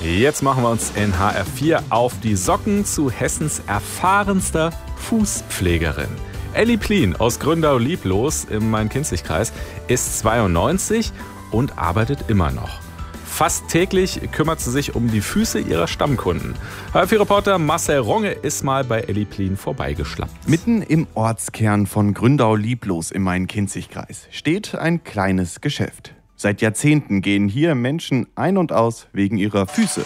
Jetzt machen wir uns in HR4 auf die Socken zu Hessens erfahrenster Fußpflegerin. Elli Plien aus Gründau-Lieblos im Main-Kinzig-Kreis ist 92 und arbeitet immer noch. Fast täglich kümmert sie sich um die Füße ihrer Stammkunden. HR4-Reporter Marcel Ronge ist mal bei Elli Plien vorbeigeschlappt. Mitten im Ortskern von Gründau-Lieblos im Main-Kinzig-Kreis steht ein kleines Geschäft. Seit Jahrzehnten gehen hier Menschen ein und aus wegen ihrer Füße.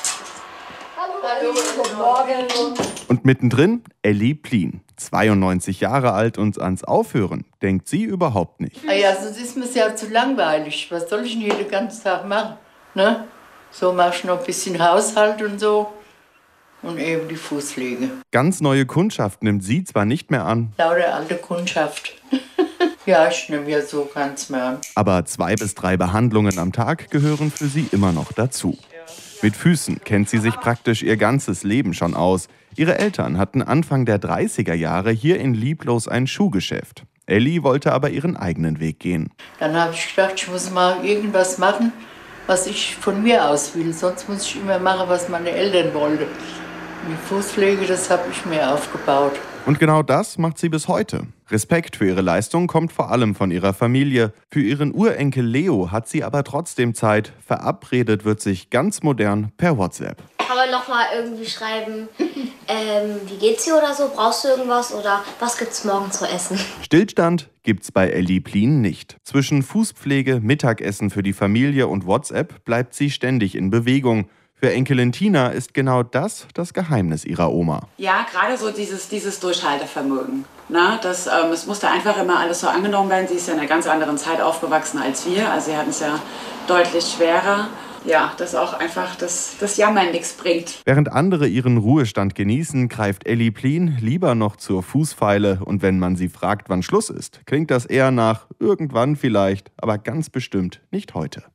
Hallo, guten Morgen. Und mittendrin Elli Plien, 92 Jahre alt, und ans Aufhören denkt sie überhaupt nicht. Ja, sonst ist mir ja zu langweilig. Was soll ich denn hier den ganzen Tag machen? Ne? So mache ich noch ein bisschen Haushalt und so. Und eben die Fußpflege. Ganz neue Kundschaft nimmt sie zwar nicht mehr an, Lauter alte Kundschaft. Ja, ich nehme ja so ganz mehr an. aber 2 bis 3 Behandlungen am Tag gehören für sie immer noch dazu. Mit Füßen kennt sie sich praktisch ihr ganzes Leben schon aus. Ihre Eltern hatten Anfang der 30er Jahre hier in Lieblos ein Schuhgeschäft. Elli wollte aber ihren eigenen Weg gehen. Dann habe ich gedacht, ich muss mal irgendwas machen, was ich von mir aus will. Sonst muss ich immer machen, was meine Eltern wollten. Die Fußpflege, das habe ich mir aufgebaut. Und genau das macht sie bis heute. Respekt für ihre Leistung kommt vor allem von ihrer Familie. Für ihren Urenkel Leo hat sie aber trotzdem Zeit. Verabredet wird sich ganz modern per WhatsApp. Kann man noch mal irgendwie schreiben, wie geht's dir oder so? Brauchst du irgendwas oder was gibt's morgen zu essen? Stillstand gibt's bei Elli Plien nicht. Zwischen Fußpflege, Mittagessen für die Familie und WhatsApp bleibt sie ständig in Bewegung. Für Enkelin Tina ist genau das Geheimnis ihrer Oma. Ja, gerade so dieses Durchhaltevermögen. Na, es musste einfach immer alles so angenommen werden. Sie ist ja in einer ganz anderen Zeit aufgewachsen als wir. Also sie hatten es ja deutlich schwerer. Ja, dass auch einfach das Jammern nichts bringt. Während andere ihren Ruhestand genießen, greift Elli Plien lieber noch zur Fußfeile. Und wenn man sie fragt, wann Schluss ist, klingt das eher nach irgendwann vielleicht, aber ganz bestimmt nicht heute.